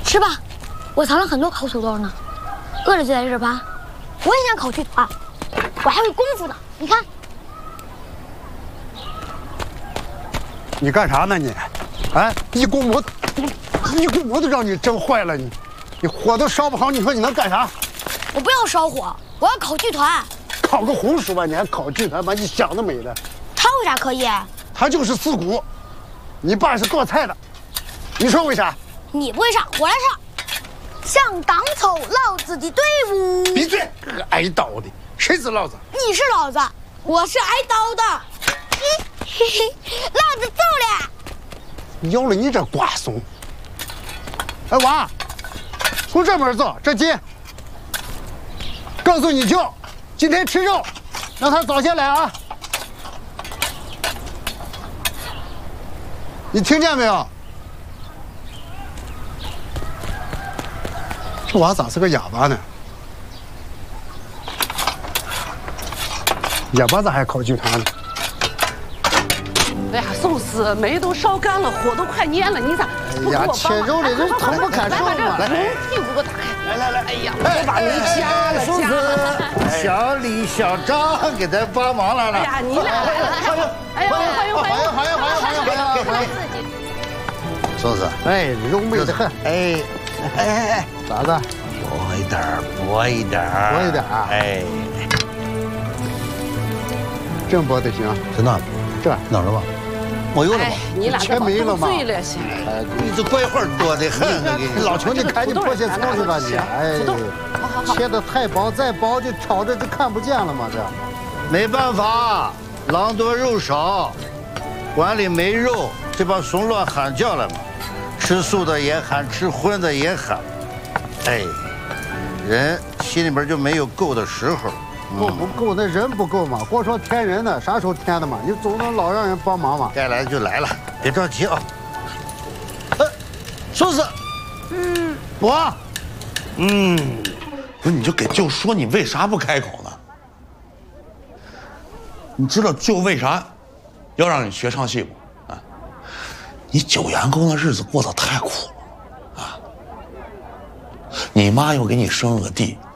吃吧，我藏了很多烤土豆呢。饿了就在这儿吧。我也想烤剧团，我还会功夫呢。你看， 你干啥呢你？哎，一股馍都让你整坏了你火都烧不好，你说你能干啥？ 我不要烧火，我要烤剧团。 烤个红薯吧，你还烤剧团吧？你想得美的。 他为啥可以？ 他就是四股。你爸是做菜的，你说为啥？ 你不会唱，我来唱。想当初老子的队伍。 闭嘴！挨刀的，谁是老子？ 你是老子，我是挨刀的。老子走了。 有了你这瓜怂！哎娃，从这门走，这近。告诉你舅，今天吃肉，让他早些来啊。你听见没有？这娃咋是个哑巴呢？哑巴咋还烤剧团呢？ 哎呀，寿司煤都烧干了，火都快蔫了，你咋不给我帮忙？ 切肉的人疼不敢受嘛！ 来，屁股给我打开！来！哎呀， 我把煤加了， 寿司小李小张给咱帮忙来了。 哎呀，你俩来了！哎呀，欢迎！ 寿司， 哎，肉美得很。 哎， 咋子？ 薄一点啊！哎， 真薄的行。 真的？ 这弄什么？没有了吗？ 你俩全没了吗？ 醉了些。 你这怪话多的很， 老邱，你赶紧破些葱去吧你。哎，切的太薄，再薄就挑着就看不见了嘛这。 没办法，狼多肉少，馆里没肉，这帮怂乱喊叫了嘛。吃素的也喊，吃荤的也喊。哎，人心里边就没有够的时候。 不够，那人不够嘛。光说添人呢，啥时候添的嘛？你总能老让人帮忙嘛。 该来就来了，别着急啊。寿司，我， 不是，你就给舅说，你为啥不开口呢？你知道舅为啥要让你学唱戏不？啊，你九员工的日子过得太苦了啊！你妈又给你生了个弟，